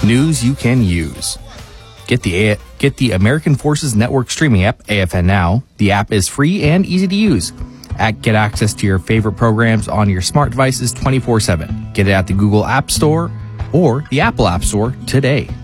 News you can use. Get the American Forces Network streaming app, AFN Now. The app is free and easy to use. Get access to your favorite programs on your smart devices 24/7. Get it at the Google App Store or the Apple App Store today.